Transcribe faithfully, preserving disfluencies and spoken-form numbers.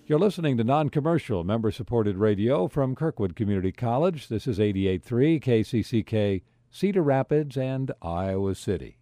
You're listening to non-commercial, member-supported radio from Kirkwood Community College. This is eighty-eight point three K C C K, Cedar Rapids and Iowa City.